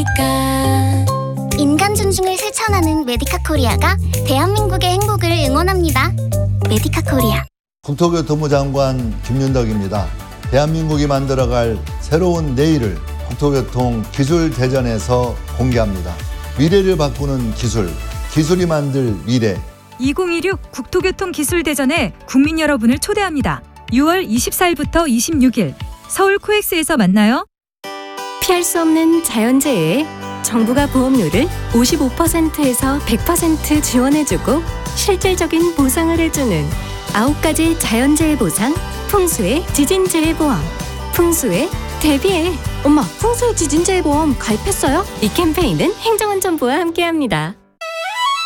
않을까. 인간 존중을 실천하는 메디카 코리아가 대한민국의 행복을 응원합니다. 메디카 코리아. 국토교통부 장관 김윤덕입니다. 대한민국이 만들어갈 새로운 내일을 국토교통 기술대전에서 공개합니다. 미래를 바꾸는 기술, 기술이 만들 미래. 2016 국토교통기술대전에 국민 여러분을 초대합니다. 6월 24일부터 26일 서울 코엑스에서 만나요. 피할 수 없는 자연재해에 정부가 보험료를 55%에서 100% 지원해주고 실질적인 보상을 해주는 9가지 자연재해 보상, 풍수의 지진재해 보험. 풍수에 대비해. 엄마, 풍수의 지진재해 보험 가입했어요? 이 캠페인은 행정안전부와 함께합니다.